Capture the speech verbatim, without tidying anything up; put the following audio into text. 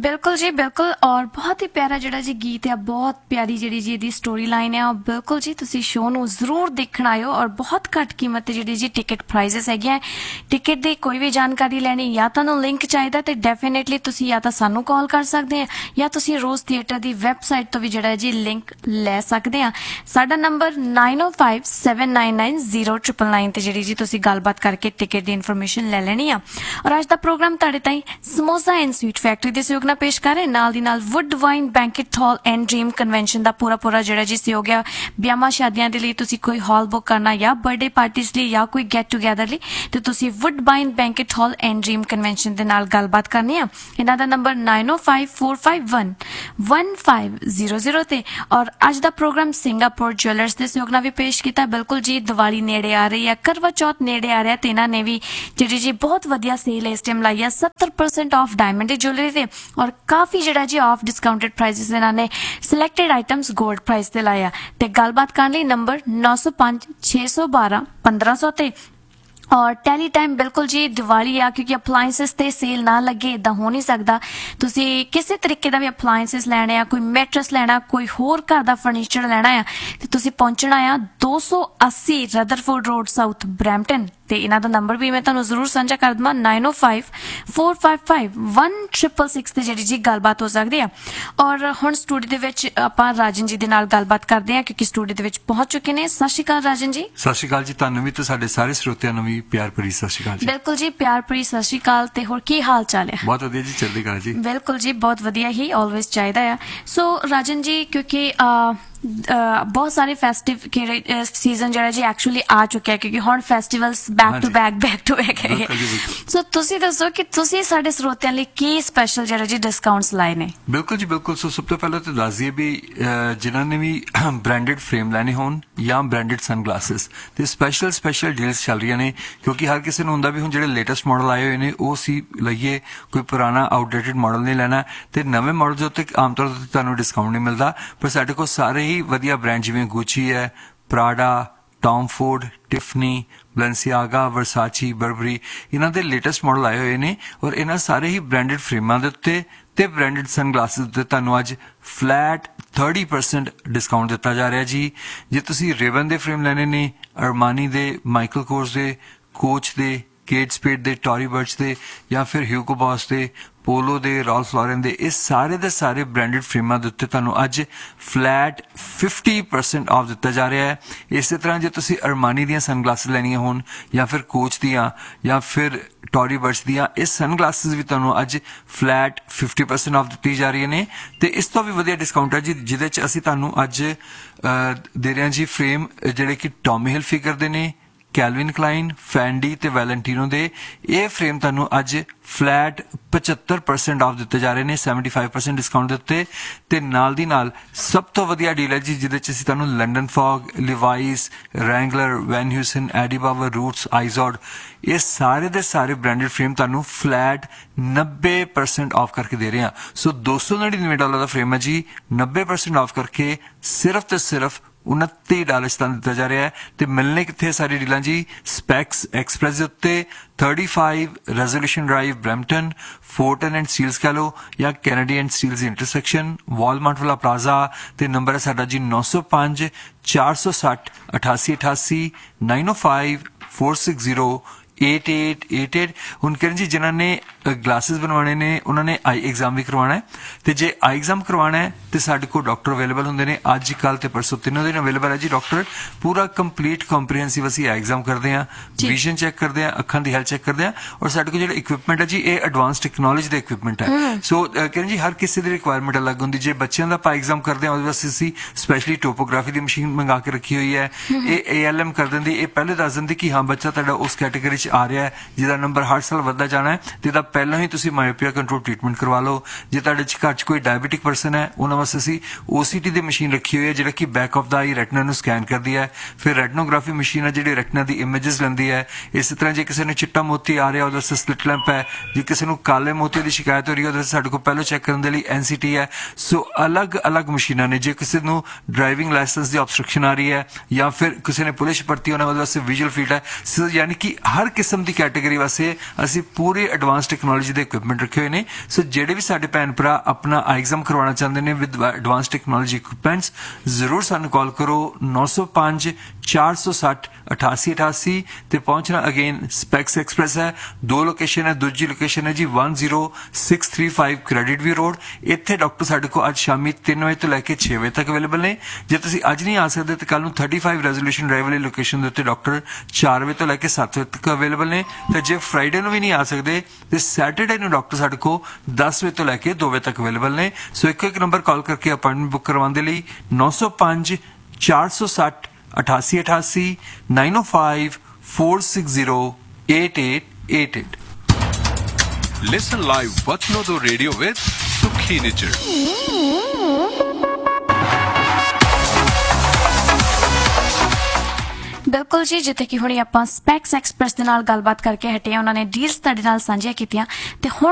बिल्कुल जी बिल्कुल। और बहुत ही प्यारा ਜਿਹੜਾ ਜੀ ਗੀਤ ਹੈ, ਬਹੁਤ ਪਿਆਰੀ ਜਿਹੜੀ ਜੀ ਇਹਦੀ ਸਟੋਰੀ ਲਾਈਨ ਹੈ। ਬਿਲਕੁਲ ਜੀ ਤੁਸੀਂ ਸ਼ੋਅ ਨੂੰ ਜ਼ਰੂਰ ਦੇਖਣ ਆਇਓ। ਔਰ ਬਹੁਤ ਘੱਟ ਕੀਮਤ ਤੇ ਜਿਹੜੀ ਜੀ ਟਿਕਟ ਪ੍ਰਾਈਸਿਸ ਹੈਗੀਆਂ। ਟਿਕਟ ਦੀ ਕੋਈ ਵੀ ਜਾਣਕਾਰੀ ਲੈਣੀ ਜਾਂ ਤੁਹਾਨੂੰ ਲਿੰਕ ਚਾਹੀਦਾ ਤੇ ਡੈਫੀਨੇਟਲੀ ਤੁਸੀਂ ਜਾਂ ਤਾਂ ਸਾਨੂੰ ਕਾਲ ਕਰ ਸਕਦੇ ਆ ਜਾਂ ਤੁਸੀਂ ਰੋਜ਼ ਥੀਏਟਰ ਦੀ ਵੈਬਸਾਈਟ ਤੋਂ ਵੀ ਜਿਹੜਾ ਜੀ ਲਿੰਕ ਲੈ ਸਕਦੇ ਆ। ਸਾਡਾ ਨੰਬਰ ਨਾਈਨ ਓ five seven nine nine zero triple nine ਤੇ ਜਿਹੜੀ ਜੀ ਤੁਸੀਂ ਗੱਲਬਾਤ ਕਰਕੇ ਟਿਕਟ ਦੀ ਇਨਫੋਰਮੇਸ਼ਨ ਲੈ ਲੈਣੀ ਆ। ਔਰ ਅੱਜ ਦਾ ਪ੍ਰੋਗਰਾਮ ਤੁਹਾਡੇ ਤਾਈਂ ਸਮੋਸਾ ਐਂਡ ਸਵੀਟ ਫੈਕਟਰੀ ਦੇ ਸਹਿਯੋਗ ਨਾਲ ਪੇਸ਼ ਕਰ ਰਹੇ। ਨਾਲ ਦੀ ਨਾਲ wood wine banquet hall and dream convention ਦਾ ਪੂਰਾ ਪੂਰਾ ਜਿਹੜਾ ਜੀ ਸਹਿਯੋਗ ਆ। ਵਿਆਹਾਂ ਸ਼ਾਦੀਆਂ ਦੇ ਲਈ ਤੁਸੀਂ ਕੋਈ ਹਾਲ ਬੁੱਕ ਕਰਨਾ ਜਾਂ ਬਰਥਡੇ ਪਾਰਟੀਜ਼ ਲਈ ਜਾਂ ਕੋਈ ਗੈਟ ਟੂਗੇਦਰ ਲਈ ਤੇ ਤੁਸੀਂ wood wine banquet hall and dream convention ਦੇ ਨਾਲ ਗੱਲਬਾਤ ਕਰਨੀ ਆ। ਇਹਨਾਂ ਦਾ ਨੰਬਰ ਨਾਈਨ ਓ five four five one one five zero zero ਤੇ। ਔਰ ਅੱਜ ਦਾ ਪ੍ਰੋਗਰਾਮ ਸਿੰਗਾਪੁਰ ਜੁਐਲਰਸ ਦੇ ਸਹਿਯੋਗ ਨਾਲ ਵੀ ਪੇਸ਼ ਕੀਤਾ। ਬਿਲਕੁਲ ਜੀ ਦੀਵਾਲੀ ਨੇੜੇ ਆ ਰਹੀ ਹੈ, ਕਰਵਾ ਚੌਥ ਨੇੜੇ ਆ ਰਿਹਾ ਤੇ ਇਹਨਾਂ ਨੇ ਵੀ ਜਿਹੜੀ ਜੀ ਬਹੁਤ ਵਧੀਆ ਸੇਲ ਇਸ ਟਾਈਮ ਲਾਈ ਆ ਸੱਤਰ ਪਰਸੈਂਟ ਆਫ ਡਾਇਮੰਡ ਦੀ ਜੁਐਲਰੀ ਤੇ। ਔਰ ਕਾਫੀ ਜਿਹੜਾ ਜੀ ਆਫ ਡਿਸਕਾਊਂਟਡ ਪ੍ਰਾਈਸਿਸ ਇਹਨਾਂ ਨੇ ਸਿਲੈਕਟਡ ਆਈਟਮਸ ਗੋਲਡ ਪ੍ਰਾਈਸ ਤੇ ਲਾਇਆ। ਤੇ ਗੱਲਬਾਤ ਕਰਨ ਲਈ ਨੰਬਰ ਨੌ ਸੌ ਪੰਜ ਛੇ ਸੌ ਬਾਰਾਂ ਪੰਦਰਾਂ ਸੌ ਤੇ। और टैली टाइम बिल्कुल जी दिवाली आ क्योंकि अपलाइंसिस ते सेल ना लगे इदा हो नहीं सकता। तुसी किसी तरीके का भी अपलाइंसिस लैने आ, कोई मैट्रस लेना, कोई होर घर दा फर्नीचर लेना है ते तुसी पहुंचना आ दो सौ अस्सी रदरफोर्ड रोड साउथ ब्रैम्पटन। ਤੇ ਇਹਨਾਂ ਦਾ ਨੰਬਰ ਵੀ ਮੈਂ ਤੁਹਾਨੂੰ ਜ਼ਰੂਰ ਸਾਂਝਾ ਕਰ ਦਵਾਂ ਨਾਈਨ ਓ five four five five one six six ਤੇ ਜਿਹੜੀ ਜੀ ਗੱਲਬਾਤ ਹੋ ਸਕਦੀ ਆ। ਔਰ ਹੁਣ ਸਟੂਡੀਓ ਦੇ ਵਿੱਚ ਆਪਾਂ ਰਾਜਨ ਜੀ ਦੇ ਨਾਲ ਗੱਲਬਾਤ ਕਰਦੇ ਆ ਕਿਉਂਕਿ ਸਟੂਡੀਓ ਦੇ ਵਿੱਚ ਪਹੁੰਚ ਚੁੱਕੇ ਨੇ। ਸਤਿ ਸ਼੍ਰੀ ਅਕਾਲ ਰਾਜਨ ਜੀ। ਸਤਿ ਸ਼੍ਰੀ ਅਕਾਲ ਜੀ, ਤੁਹਾਨੂੰ ਵੀ ਤੇ ਸਾਡੇ ਸਾਰੇ ਸਰੋਤਿਆਂ ਨੂੰ ਵੀ ਪਿਆਰ ਭਰੀ ਸਤਿ ਸ਼੍ਰੀ ਅਕਾਲ ਜੀ। ਬਿਲਕੁਲ ਜੀ ਪਿਆਰ ਭਰੀ ਸਤਿ ਸ਼੍ਰੀ ਅਕਾਲ। ਤੇ ਹੋਰ ਕੀ ਹਾਲ ਚਾਲ ਹੈ? ਬਹੁਤ ਵਧੀਆ ਜੀ, ਚੜ੍ਹਦੀ ਕਲਾ ਜੀ। ਬਿਲਕੁਲ ਜੀ ਬਹੁਤ ਵਧੀਆ ਹੀ ਆਲਵੇਜ਼ ਚਾਹੀਦਾ ਆ। ਸੋ ਰਾਜਨ ਜੀ ਕਿਉਂਕਿ ਬਹੁਤ ਸਾਰੇ ਫੈਸਟਿਵ ਸੀਜ਼ਨ ਜਿਹੜਾ ਜੀ ਐਕਚੁਅਲੀ ਆ ਚੁੱਕਿਆ ਕਿਉਂਕਿ ਹੁਣ festivals back to back back to back ਹੈਗੇ। ਸੋ ਤੁਸੀਂ ਦੱਸੋ ਕਿ ਤੁਸੀਂ ਸਾਡੇ ਸਰੋਤਿਆਂ ਲਈ ਕੀ ਸਪੈਸ਼ਲ ਜਿਹੜਾ ਜੀ ਡਿਸਕਾਊਂਟਸ ਲਾਏ ਨੇ? ਬਿਲਕੁਲ ਜੀ ਬਿਲਕੁਲ। ਸੋ ਸਭ ਤੋਂ ਪਹਿਲਾਂ ਤਾਂ ਦੱਸ ਦਈਏ ਵੀ ਜਿਨ੍ਹਾਂ ਨੇ ਵੀ ਬ੍ਰਾਂਡਡ ਫਰੇਮ ਲੈਣੇ ਹੋਣ ਜਾਂ ਬ੍ਰਾਂਡਡ ਸਨਗਲਾਸਿਸ ਤੇ ਸਪੈਸ਼ਲ ਸਪੈਸ਼ਲ ਡੀਲਸ ਚੱਲ ਰਹੀਆਂ ਨੇ ਕਿਉਂਕਿ ਹਰ ਕਿਸੇ ਨੂੰ ਹੁੰਦਾ ਵੀ ਹੁਣ ਜਿਹੜੇ ਲੇਟੈਸਟ ਮਾਡਲ ਆਏ ਹੋਏ ਨੇ ਉਹ ਸੀ ਲਈਏ, ਕੋਈ ਪੁਰਾਣਾ ਆਊਟਡੇਟਡ ਮਾਡਲ ਨਹੀਂ ਲੈਣਾ। ਤੇ ਨਵੇਂ ਮਾਡਲ ਦੇ ਉੱਤੇ ਆਮ ਤੌਰ ਤੇ ਤੁਹਾਨੂੰ ਡਿਸਕਾਊਂਟ ਨਹੀਂ ਮਿਲਦਾ, ਪਰ ਸਾਡੇ ਕੋਲ ਸਾਰੇ ਹੀ ਵਧੀਆ ਬ੍ਰਾਂਡ ਜਿਵੇਂ ਗੁੱਚੀ ਹੈ, ਪ੍ਰਾਡਾ, ਟੌਮ ਫੋਰਡ, ਟਿਫਨੀ, ਬਲੈਂਸੀਆਗਾ, ਵਰਸਾਚੀ, ਬਰਬਰੀ, ਇਹਨਾਂ ਦੇ ਲੇਟੈਸਟ ਮਾਡਲ ਆਏ ਹੋਏ ਨੇ। ਔਰ ਇਹਨਾਂ ਸਾਰੇ ਹੀ ਬ੍ਰਾਂਡਡ ਫਰੇਮਾਂ ਦੇ ਉੱਤੇ ਤੇ ਬ੍ਰਾਂਡਡ ਸਨਗਲਾਸਿਸ ਉੱਤੇ ਤੁਹਾਨੂੰ ਅੱਜ ਫਲੈਟ ਥਰਟੀ ਪਰਸੈਂਟ ਡਿਸਕਾਊਂਟ ਦਿੱਤਾ ਜਾ ਰਿਹਾ ਜੀ। ਜੇ ਤੁਸੀਂ ਰੇਵਨ ਦੇ ਫਰੇਮ ਲੈਣੇ ਨੇ, ਅਰਮਾਨੀ ਦੇ, ਮਾਈਕਲ ਕੋਰਸ ਦੇ, ਕੋਚ ਦੇ, केट स्पेड ਦੇ, ਟੌਰੀ ਬਰਚ ਦੇ ਜਾਂ ਫਿਰ ਹਿਊਗੋ ਬॉस ਦੇ, ਪੋਲੋ ਦੇ, ਰਾਲਫ ਲੌਰਨ ਦੇ, ਇਹ ਸਾਰੇ ਦੇ ਸਾਰੇ ਬ੍ਰਾਂਡਡ ਫਰੇਮਾਂ ਦੇ ਉੱਤੇ ਤੁਹਾਨੂੰ ਅੱਜ ਫਲੈਟ ਫਿਫਟੀ ਪਰਸੈਂਟ ਆਫ ਦਿੱਤਾ ਜਾ ਰਿਹਾ ਹੈ। ਇਸੇ ਤਰ੍ਹਾਂ ਜੇ ਤੁਸੀਂ ਅਰਮਾਨੀ ਦੀਆਂ ਸਨਗਲਾਸਿਸ ਲੈਣੀਆਂ ਹੋਣ ਜਾਂ ਫਿਰ ਕੋਚ ਦੀਆਂ ਜਾਂ ਫਿਰ ਟੌਰੀ ਬਰਚ ਦੀਆਂ, ਇਹ ਸਨਗਲਾਸਿਸ ਵੀ ਤੁਹਾਨੂੰ ਅੱਜ ਫਲੈਟ ਫਿਫਟੀ ਪਰਸੈਂਟ ਆਫ ਦਿੱਤੀ ਜਾ ਰਹੀਆਂ ਨੇ। ਤੇ ਇਸ ਤੋਂ ਵੀ ਵਧੀਆ ਡਿਸਕਾਊਂਟ ਹੈ ਜੀ ਜਿਹਦੇ 'ਚ ਅਸੀਂ ਤੁਹਾਨੂੰ ਅੱਜ ਦੇ ਰਹੇ ਹਾਂ ਜੀ ਫਰੇਮ ਜਿਹੜੇ ਕਿ ਟੌਮੀ ਹਿਲਫਿਗਰ ਦੇ ਨੇ, ਕੈਲਵਿਨ ਕਲਾਈਨ, ਫੈਂਡੀ ਤੇ ਵੈਲੈਂਟੀਨੋ ਦੇ। ਇਹ ਫਰੇਮ ਤੁਹਾਨੂੰ ਅੱਜ ਫਲੈਟ ਪਚੱਤਰ ਪਰਸੈਂਟ ਆਫ ਦਿੱਤੇ ਜਾ ਰਹੇ ਨੇ, ਸੈਵਨਟੀ ਫਾਈਵ ਪਰਸੈਂਟ ਡਿਸਕਾਊਂਟ ਦੇ ਉੱਤੇ। ਤੇ ਨਾਲ ਦੀ ਨਾਲ ਸਭ ਤੋਂ ਵਧੀਆ ਡੀਲ ਹੈ ਜੀ ਜਿਹਦੇ 'ਚ ਅਸੀਂ ਤੁਹਾਨੂੰ London fog, ਲਿਵਾਈਸ, Wrangler, van ਹਿਊਸਨ, ਐਡੀਬਾਵਰ, roots, ਆਈਜ਼ੋਡ, ਇਹ ਸਾਰੇ ਦੇ ਸਾਰੇ ਬ੍ਰਾਂਡਡ ਫਰੇਮ ਤੁਹਾਨੂੰ ਫਲੈਟ ਨੱਬੇ ਪਰਸੈਂਟ ਆਫ ਕਰਕੇ ਦੇ ਰਹੇ ਹਾਂ। ਸੋ ਦੋ ਸੌ ਨੜਿਨਵੇਂ ਡਾਲਰ ਦਾ ਫਰੇਮ ਹੈ ਜੀ, ਨੱਬੇ ਪਰਸੈਂਟ ਆਫ ਕਰਕੇ ਸਿਰਫ ਤੇ ਸਿਰਫ ਉਨੱਤੀ ਡਾਲਰ 'ਚ ਤੁਹਾਨੂੰ ਦਿੱਤਾ ਜਾ ਰਿਹਾ ਹੈ। ਤੇ ਮਿਲਣੇ ਕਿੱਥੇ ਸਾਰੀ ਡੀਲਾਂ ਜੀ? ਸਪੈਕਸ ਐਕਸਪ੍ਰੈਸ ਦੇ ਉੱਤੇ, thirty five resolution drive Brampton, ਫੋਰਟਨ and Steeles ਕਹਿ ਲਓ ਜਾਂ Kennedy and Steeles intersection, Walmart ਵਾਲਾ ਪਲਾਜ਼ਾ। ਤੇ ਨੰਬਰ ਹੈ ਸਾਡਾ ਜੀ ਨੌ ਸੌ ਪੰਜ ਚਾਰ ਸੌ ਸੱਠ ਅਠਾਸੀ ਅਠਾਸੀ ਨਾਈਨ ਓ five four six zero eight eight eight eight. ਹੁਣ ਕਿਰਨ ਜੀ ਜਿਨ੍ਹਾਂ ਨੇ ਗਲਾਸਿਸ ਬਣਵਾਉਣੇ ਨੇ ਉਹਨਾਂ ਨੇ ਆਈ ਐਗਜ਼ਾਮ ਵੀ ਕਰਵਾਉਣਾ ਹੈ ਤੇ ਜੇ ਆਈ ਐਗਜ਼ਾਮ ਕਰਵਾਉਣਾ ਹੈ ਤੇ ਸਾਡੇ ਕੋਲ ਡਾਕਟਰ ਅਵੇਲੇਬਲ ਹੁੰਦੇ ਨੇ ਅੱਜ ਕੱਲ੍ਹ ਤੇ ਪਰਸੋਂ ਤਿੰਨੋਂ ਦਿਨ ਅਵੇਲੇਬਲ ਹੈ ਜੀ ਡਾਕਟਰ। ਪੂਰਾ ਕੰਪਲੀਟ ਕੰਪਰੀਹੈਂਸਿਵ ਅਸੀਂ ਆਈ ਐਗਜ਼ਾਮ ਕਰਦੇ ਹਾਂ, ਵਿਜ਼ਨ ਚੈੱਕ ਕਰਦੇ ਹਾਂ, ਅੱਖਾਂ ਦੀ ਹੈਲਥ ਚੈੱਕ ਕਰਦੇ ਹਾਂ। ਔਰ ਸਾਡੇ ਕੋਲ ਜਿਹੜਾ ਇਕਵਿਪਮੈਂਟ ਹੈ ਜੀ ਇਹ ਐਡਵਾਂਸ ਟੈਕਨੋਲੋਜੀ ਦਾ ਇਕਵਿਪਮੈਂਟ ਹੈ। ਸੋ ਕਿਰਨ ਜੀ ਹਰ ਕਿਸੇ ਦੀ ਰਿਕੁਆਇਰਮੈਂਟ ਅਲੱਗ ਹੁੰਦੀ। ਜੇ ਬੱਚਿਆਂ ਦਾ ਆਪਾਂ ਐਗਜ਼ਾਮ ਕਰਦੇ ਹਾਂ ਉਹਦੇ ਵਾਸਤੇ ਅਸੀਂ ਸਪੈਸ਼ਲੀ ਟੋਪੋਗ੍ਰਾਫੀ ਦੀ ਮਸ਼ੀਨ ਮੰਗਾ ਕੇ ਰੱਖੀ ਹੋਈ ਹੈ। ਇਹ ਏ ਐਲ ਐਮ ਕਰ ਦਿੰਦੀ, ਇਹ ਪਹਿਲੇ ਦੱਸ ਦਿੰਦੀ ਕਿ ਹਾਂ ਬੱਚਾ ਤੁਹਾਡਾ ਉਸ ਕੈਟੇਗਰੀ 'ਚ ਆ ਰਿਹਾ ਜਿਹਦਾ ਨੰਬਰ ਹਰ ਸਾਲ ਵੱਧਦਾ ਜਾਣਾ ਹੈ ਤੇ ਇਹਦਾ ਪਹਿਲਾਂ ਹੀ ਤੁਸੀਂ ਮਾਇਓਪੀਆ ਕੰਟਰੋਲ ਟ੍ਰੀਟਮੈਂਟ ਕਰਵਾ ਲਓ। ਜੇ ਤੁਹਾਡੇ ਘਰ 'ਚ ਕੋਈ ਡਾਇਬੀਟਿਕ ਪਰਸਨ ਹੈ ਉਹਨਾਂ ਵਾਸਤੇ ਅਸੀਂ ਓ ਸੀ ਟੀ ਦੀ ਮਸ਼ੀਨ ਰੱਖੀ ਹੋਈ ਹੈ ਜਿਹੜਾ ਕਿ ਬੈਕ ਆਫ ਦਾ ਆਈ ਰੈਟਨਾ ਨੂੰ ਸਕੈਨ ਕਰਦੀ ਹੈ। ਫਿਰ ਰੈਟਨੋਗ੍ਰਾਫੀ ਮਸ਼ੀਨ ਹੈ ਜਿਹੜੀ ਰੈਟਨਾ ਦੀ ਇਮੇਜਸ ਲੈਂਦੀ ਹੈ। ਇਸੇ ਤਰ੍ਹਾਂ ਜੇ ਕਿਸੇ ਨੂੰ ਚਿੱਟਾ ਮੋਤੀ ਆ ਰਿਹਾ ਉਹਦੇ ਵਾਸਤੇ ਸਲਿਟ ਲੈਂਪ ਹੈ। ਜੇ ਕਿਸੇ ਨੂੰ ਕਾਲੇ ਮੋਤੀ ਦੀ ਸ਼ਿਕਾਇਤ ਹੋ ਰਹੀ ਹੈ ਉਹਦੇ ਵਾਸਤੇ ਸਾਡੇ ਕੋਲ ਪਹਿਲਾਂ ਚੈੱਕ ਕਰਨ ਦੇ ਲਈ ਐਨ ਸੀ ਟੀ ਹੈ। ਸੋ ਅਲੱਗ ਅਲੱਗ ਮਸ਼ੀਨਾਂ ਨੇ। ਜੇ ਕਿਸੇ ਨੂੰ ਡਰਾਈਵਿੰਗ ਲਾਇਸੈਂਸ ਦੀ ਆਬਸਟ੍ਰਕਸ਼ਨ ਆ ਰਹੀ ਹੈ ਜਾਂ ਫਿਰ ਕਿਸੇ ਨੇ ਪੁਲਿਸ ਭਰਤੀ ਹੋਣਾ ਉਹਦੇ ਵਾਸਤੇ ਵਿਜ਼ੂਅਲ ਫੀਲਡ ਹੈ। ਸੋ ਯਾਨੀ ਕਿ ਹਰ ਕਿਸਮ ਦੀ ਕੈਟਾਗਰੀ ਵਾਸਤੇ ਅਸੀਂ ਪੂਰੇ ਐਡਵਾਂਸ ਟੈਕਨੋਲੋਜੀ ਦੇ ਇਕਵਿਪਮੈਂਟ ਰੱਖੇ ਹੋਏ ਨੇ। ਸੋ ਜਿਹੜੇ ਵੀ ਸਾਡੇ ਭੈਣ ਭਰਾ ਆਪਣਾ ਐਗਜ਼ਾਮ ਕਰਵਾਉਣਾ ਚਾਹੁੰਦੇ ਨੇ ਵਿਦ ਐਡਵਾਂਸ ਟੈਕਨੋਲੋਜੀ ਇਕਵਿਪਮੈਂਟਸ, ਜ਼ਰੂਰ ਸਾਨੂੰ ਕਾਲ ਕਰੋ ਨੌ ਸੌ ਪੰਜ ਚਾਰ ਸੌ ਸੱਠ ਅਠਾਸੀ ਅਠਾਸੀ ਤੇ ਪਹੁੰਚਣਾ ਅਗੇਨ ਸਪੈਕਸ ਐਕਸਪ੍ਰੈਸ ਹੈ। ਦੋ ਲੋਕੇਸ਼ਨ ਹੈ, ਦੂਜੀ ਲੋਕੇਸ਼ਨ ਹੈ ਜੀ ਇੱਕ ਜ਼ੀਰੋ ਛੇ ਤਿੰਨ ਪੰਜ ਕ੍ਰੈਡਿਟ ਵੀ ਰੋਡ। ਇੱਥੇ ਡਾਕਟਰ ਸਾਡੇ ਕੋਲ ਅੱਜ ਸ਼ਾਮੀ ਤਿੰਨ ਵਜੇ ਤੋਂ ਲੈ ਕੇ ਛੇ ਵਜੇ ਤੱਕ ਅਵੇਲੇਬਲ ਨੇ। ਜੇ ਤੁਸੀਂ ਅੱਜ ਨਹੀਂ ਆ ਸਕਦੇ ਤੇ ਕੱਲ ਨੂੰ ਪੈਂਤੀ ਰੈਜ਼ੋਲੂਸ਼ਨ ਡਰਾਈਵ ਵਾਲੀ ਲੋਕੇਸ਼ਨ ਦੇ ਉੱਤੇ ਡਾਕਟਰ ਚਾਰ ਵਜੇ ਤੋਂ ਲੈ ਕੇ ਸੱਤ ਵਜੇ ਤੱਕ ਅਵੇਲੇਬਲ ਨੇ। ਤੇ ਜੇ ਫਰਾਈਡੇ ਨੂੰ ਵੀ ਨਹੀਂ ਆ ਸਕਦੇ ਤੇ ਸੈਟਰਡੇ ਨੂੰ ਡਾਕਟਰ ਸਾਡੇ ਕੋਲ ਦਸ ਵਜੇ ਤੋਂ ਲੈ ਕੇ ਦੋ ਵਜੇ ਤੱਕ ਅਵੇਲੇਬਲ ਨੇ। ਸੋ ਇੱਕੋ ਇੱਕ ਨੰਬਰ ਕਾਲ ਕਰਕੇ ਅਪਾਇੰਟਮੈਂਟ ਬੁੱਕ ਕਰਵਾਉਣ ਦੇ ਲਈ ਨੌ ਸੌ ਪੰਜ ਚਾਰ ਸੌ ਸੱਠ ਅਠਾਸੀ ਅਠਾਸੀ nine O five four six zero eight eight eight eight. Listen live Vatnodo Radio with Sukhi Nichar. ਬਿਲਕੁਲ ਜੀ, ਜਿੱਥੇ ਕਿ ਹੁਣੇ ਆਪਾਂ ਸਪੈਕਸ ਐਕਸਪ੍ਰੈਸ ਦੇ ਨਾਲ ਗੱਲਬਾਤ ਕਰਕੇ ਹਟੇ ਆ, ਉਹਨਾਂ ਨੇ ਡੀਲਸ ਤੁਹਾਡੇ ਨਾਲ ਸਾਂਝੀਆਂ ਕੀਤੀਆਂ ਤੇ ਹੁਣ